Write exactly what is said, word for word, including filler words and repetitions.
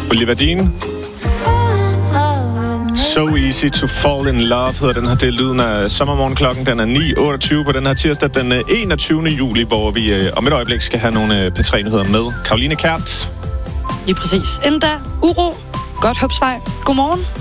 Oliver Dean. So Easy to Fall in Love hedder den her. Det er lyden af sommermorgenklokken. Den er ni otteogtyve på den her tirsdag den enogtyvende juli, hvor vi øh, om et øjeblik skal have nogle P tre nyheder med Caroline Kært. Lige præcis. Inden da, uro. Godt Hupsvej. Godmorgen.